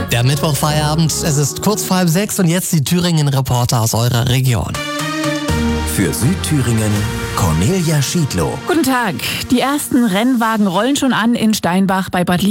Der Mittwochfeierabend, es ist kurz vor 5:30 und jetzt die Thüringen-Reporter aus eurer Region. Für Südthüringen Cornelia Schiedlow. Guten Tag. Die ersten Rennwagen rollen schon an in Steinbach bei Bad